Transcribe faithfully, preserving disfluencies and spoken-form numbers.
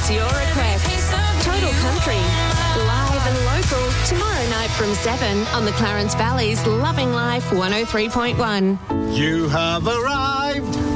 us your requests. Total Country, live and local, tomorrow night from seven on the Clarence Valley's Loving Life one oh three point one. You have arrived